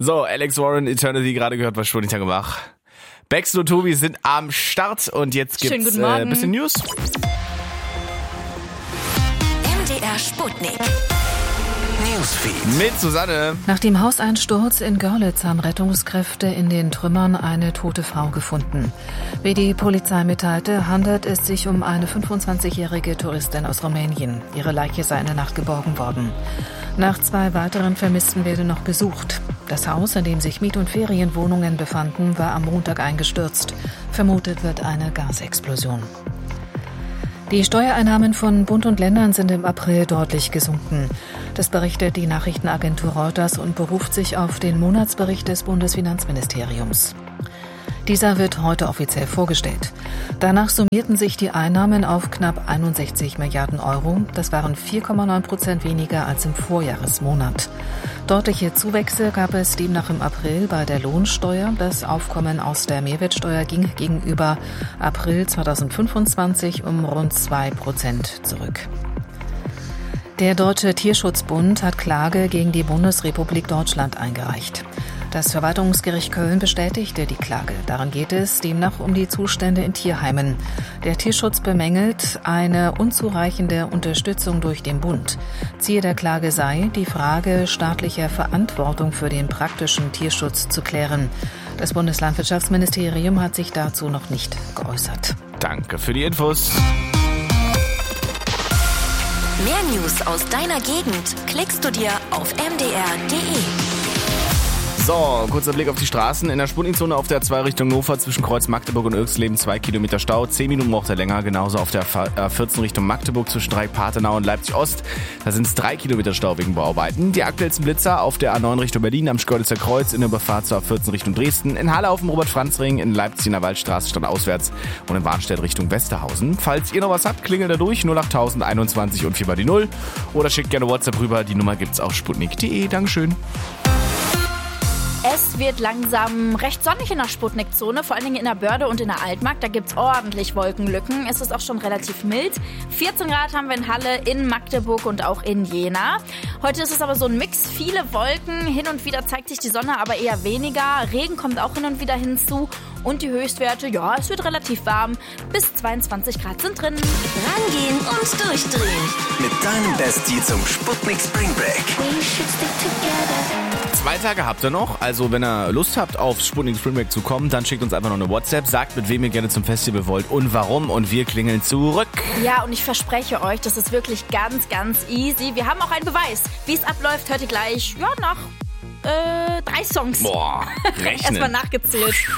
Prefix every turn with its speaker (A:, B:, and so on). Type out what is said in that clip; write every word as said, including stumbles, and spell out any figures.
A: So, Alex Warren, Eternity, gerade gehört bei Sputnik Tagebach. Bex und Tobi sind am Start und jetzt gibt's äh, ein bisschen News.
B: M D R Sputnik. Newsfeed.
A: Mit Susanne.
C: Nach dem Hauseinsturz in Görlitz haben Rettungskräfte in den Trümmern eine tote Frau gefunden. Wie die Polizei mitteilte, handelt es sich um eine fünfundzwanzigjährige Touristin aus Rumänien. Ihre Leiche sei in der Nacht geborgen worden. Nach zwei weiteren Vermissten werde noch gesucht. Das Haus, in dem sich Miet- und Ferienwohnungen befanden, war am Montag eingestürzt. Vermutet wird eine Gasexplosion. Die Steuereinnahmen von Bund und Ländern sind im April deutlich gesunken. Das berichtet die Nachrichtenagentur Reuters und beruft sich auf den Monatsbericht des Bundesfinanzministeriums. Dieser wird heute offiziell vorgestellt. Danach summierten sich die Einnahmen auf knapp einundsechzig Milliarden Euro. Das waren vier Komma neun Prozent weniger als im Vorjahresmonat. Deutliche Zuwächse gab es demnach im April bei der Lohnsteuer. Das Aufkommen aus der Mehrwertsteuer ging gegenüber April zweitausendfünfundzwanzig um rund zwei Prozent zurück. Der Deutsche Tierschutzbund hat Klage gegen die Bundesrepublik Deutschland eingereicht. Das Verwaltungsgericht Köln bestätigte die Klage. Darin geht es demnach um die Zustände in Tierheimen. Der Tierschutz bemängelt eine unzureichende Unterstützung durch den Bund. Ziel der Klage sei, die Frage staatlicher Verantwortung für den praktischen Tierschutz zu klären. Das Bundeslandwirtschaftsministerium hat sich dazu noch nicht geäußert.
A: Danke für die Infos.
B: Mehr News aus deiner Gegend klickst du dir auf m d r punkt d e.
A: So, kurzer Blick auf die Straßen. In der Sputnikzone auf der zwei Richtung Hannover zwischen Kreuz Magdeburg und Irxleben zwei Kilometer Stau. zehn Minuten braucht er länger. Genauso auf der A vierzehn Richtung Magdeburg zwischen Dreieck-Partenau und Leipzig-Ost. Da sind es drei Kilometer Stau wegen Bauarbeiten. Die aktuellsten Blitzer auf der A neun Richtung Berlin am Schkeuditzer Kreuz in der Überfahrt zur A vierzehn Richtung Dresden. In Halle auf dem Robert-Franz-Ring, in Leipzig in der Waldstraße stand auswärts und in Warnstedt Richtung Westerhausen. Falls ihr noch was habt, klingelt da durch null acht null null einundzwanzig und vier mal die null. Oder schickt gerne WhatsApp rüber. Die Nummer gibt's auf sputnik punkt d e. Dankeschön.
D: Es wird langsam recht sonnig in der Sputnikzone, vor allen Dingen in der Börde und in der Altmark. Da gibt's ordentlich Wolkenlücken. Es ist auch schon relativ mild. vierzehn Grad haben wir in Halle, in Magdeburg und auch in Jena. Heute ist es aber so ein Mix. Viele Wolken, hin und wieder zeigt sich die Sonne, aber eher weniger. Regen kommt auch hin und wieder hinzu. Und die Höchstwerte, ja, es wird relativ warm. Bis zweiundzwanzig Grad sind drin.
B: Rangehen und durchdrehen. Mit deinem Bestie zum Sputnik Spring Break.
A: Zwei Tage habt ihr noch, also wenn ihr Lust habt, aufs Sputnik Spring Break zu kommen, dann schickt uns einfach noch eine WhatsApp, sagt, mit wem ihr gerne zum Festival wollt und warum und wir klingeln zurück.
D: Ja, und ich verspreche euch, das ist wirklich ganz, ganz easy. Wir haben auch einen Beweis. Wie es abläuft, hört ihr gleich, ja, nach äh, drei Songs.
A: Boah, rechnen.
D: Erstmal nachgezählt.